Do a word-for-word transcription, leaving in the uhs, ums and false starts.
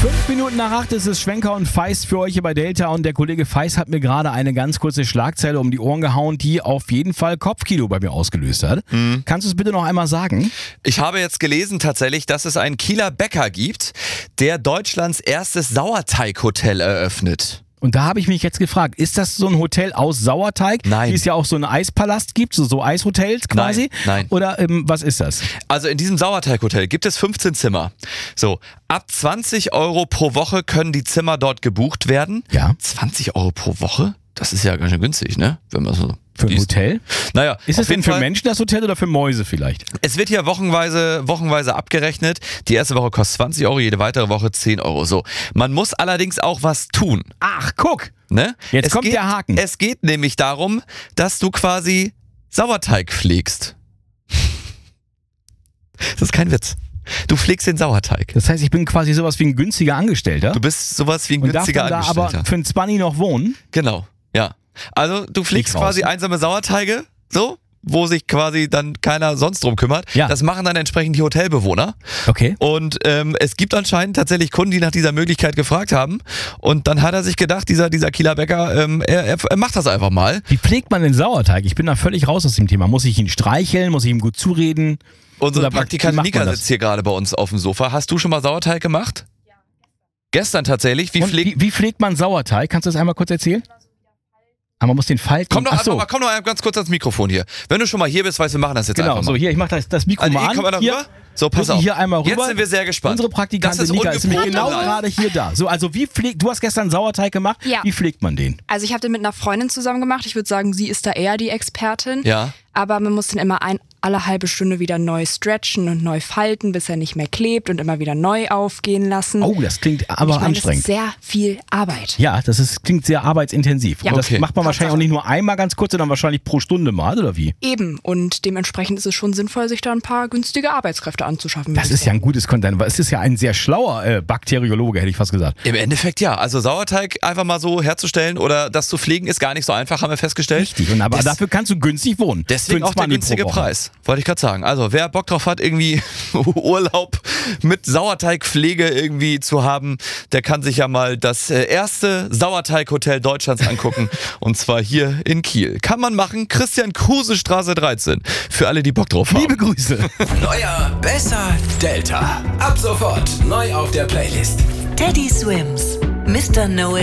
Fünf Minuten nach acht ist es Schwenker und Feist für euch hier bei Delta und der Kollege Feist hat mir gerade eine ganz kurze Schlagzeile um die Ohren gehauen, die auf jeden Fall Kopfkino bei mir ausgelöst hat. Mhm. Kannst du es bitte noch einmal sagen? Ich habe jetzt gelesen tatsächlich, dass es einen Kieler Bäcker gibt, der Deutschlands erstes Sauerteighotel eröffnet. Und da habe ich mich jetzt gefragt, ist das so ein Hotel aus Sauerteig, Nein. wie es ja auch so einen Eispalast gibt, so, so Eishotels quasi? Nein, nein. Oder ähm, was ist das? Also in diesem Sauerteighotel gibt es fünfzehn Zimmer. So, ab zwanzig Euro pro Woche können die Zimmer dort gebucht werden. Ja. zwanzig Euro pro Woche? Das ist ja ganz schön günstig, ne? Wenn man so Für ein liest. Hotel? Naja, Ist auf das denn jeden für Fall, Menschen das Hotel oder für Mäuse vielleicht? Es wird hier wochenweise, wochenweise abgerechnet. Die erste Woche kostet zwanzig Euro, jede weitere Woche zehn Euro. So. Man muss allerdings auch was tun. Ach, guck! Ne? Jetzt es kommt geht, der Haken. Es geht nämlich darum, dass du quasi Sauerteig pflegst. Das ist kein Witz. Du pflegst den Sauerteig. Das heißt, ich bin quasi sowas wie ein günstiger Angestellter. Du bist sowas wie ein und darf günstiger dann da Angestellter. aber für ein Zwanni noch wohnen. Genau, ja. Also du pflegst Nicht quasi draußen. einsame Sauerteige, so, wo sich quasi dann keiner sonst drum kümmert. Ja. Das machen dann entsprechend die Hotelbewohner. Okay. Und ähm, es gibt anscheinend tatsächlich Kunden, die nach dieser Möglichkeit gefragt haben. Und dann hat er sich gedacht, dieser, dieser Kieler Bäcker, ähm, er, er, er macht das einfach mal. Wie pflegt man den Sauerteig? Ich bin da völlig raus aus dem Thema. Muss ich ihn streicheln? Muss ich ihm gut zureden? Unsere Oder Praktikantin wie macht Nika man das? sitzt hier gerade bei uns auf dem Sofa. Hast du schon mal Sauerteig gemacht? Ja. Gestern tatsächlich. Wie Und pflegt... wie, wie pflegt man Sauerteig? Kannst du das einmal kurz erzählen? Aber man muss den falten. Komm doch Ach einfach so. mal, komm doch ganz kurz ans Mikrofon hier. Wenn du schon mal hier bist, weißt du, wir machen das jetzt Genau, einfach so mal. hier, ich mache das, das Mikro Also, mal hier, an. komm mal da Hier, rüber. So, pass drück auf. hier einmal rüber. Jetzt sind wir sehr gespannt. Unsere Praktikantin Das ist Nika ist nämlich ungeprobt genau live. gerade hier da. So, also wie pflegt, du hast gestern Sauerteig gemacht. Ja. Wie pflegt man den? Also ich habe den mit einer Freundin zusammen gemacht. Ich würde sagen, sie ist da eher die Expertin. Ja. Aber man muss den immer ein, alle halbe Stunde wieder neu stretchen und neu falten, bis er nicht mehr klebt und immer wieder neu aufgehen lassen. Oh, das klingt aber ich meine, anstrengend. Das ist sehr viel Arbeit. Ja, das ist, klingt sehr arbeitsintensiv. Ja. Und das Okay. macht man wahrscheinlich auch nicht nur einmal ganz kurz, sondern wahrscheinlich pro Stunde mal, oder wie? Eben. Und dementsprechend ist es schon sinnvoll, sich da ein paar günstige Arbeitskräfte anzuschaffen. Das würde ich ist ja ein gutes Content. Es ist ja ein sehr schlauer äh, Bakteriologe, hätte ich fast gesagt. Im Endeffekt ja. Also Sauerteig einfach mal so herzustellen oder das zu pflegen ist gar nicht so einfach, haben wir festgestellt. Richtig. Und aber Des- dafür kannst du günstig wohnen. Deswegen Für auch der zwanzig pro günstige Woche. Preis, wollte ich gerade sagen. Also wer Bock drauf hat, irgendwie Urlaub mit Sauerteigpflege irgendwie zu haben, der kann sich ja mal das äh, erste Sauerteighotel Deutschlands angucken. Und zwar hier in Kiel. Kann man machen, Christian-Kruse-Straße dreizehn. Für alle, die Bock drauf haben. Liebe Grüße. Neuer, besser, Delta. Ab sofort neu auf der Playlist. Teddy Swims, Mister Noel.